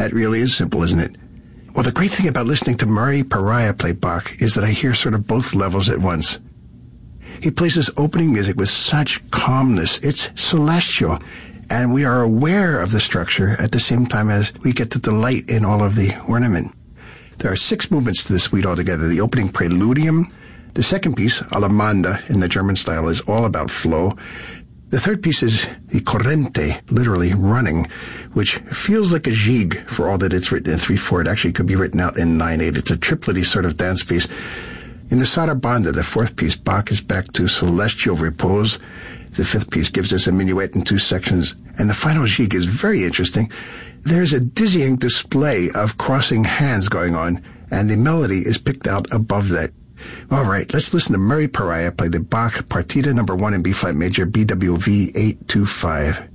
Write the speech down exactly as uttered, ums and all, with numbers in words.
That really is simple, isn't it? Well, the great thing about listening to Murray Pariah play Bach is that I hear sort of both levels at once. He plays this opening music with such calmness. It's celestial, and we are aware of the structure at the same time as we get to delight in all of the ornament. There are six movements to this suite altogether. The opening preludium, the second piece, Allemande in the German style, is all about flow. The third piece is the corrente, literally running, which feels like a gigue for all that it's written in three four. It actually could be written out in nine eight. It's a triplety sort of dance piece. In the Sarabanda, the fourth piece, Bach is back to celestial repose. The fifth piece gives us a minuet in two sections. And the final gigue is very interesting. There's a dizzying display of crossing hands going on, and the melody is picked out above that. All right, let's listen to Murray Pariah play the Bach Partita number one in B flat major, B W V eight two five.